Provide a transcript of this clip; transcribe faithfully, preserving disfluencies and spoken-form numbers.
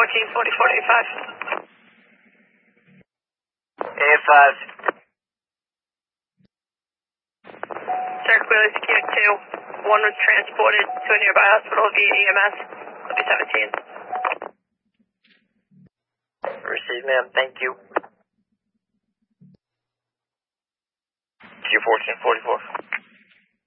fourteen forty-four A five. A five. Sir, clearly secured two. One was transported to a nearby hospital via E M S. It'll be seventeen. Received, ma'am. Thank you. Q fourteen forty-four.